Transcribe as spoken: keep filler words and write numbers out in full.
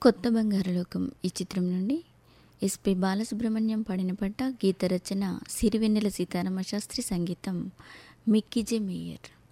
కొత్త బంగారు లోకం ఈ చిత్రం నుండి ఎస్పి బాలసుబ్రహ్మణ్యం పాడిన పాట. గీత రచన సిరివెన్నెల సీతారామ శాస్త్రి, సంగీతం మిక్కీ జె మేయర్.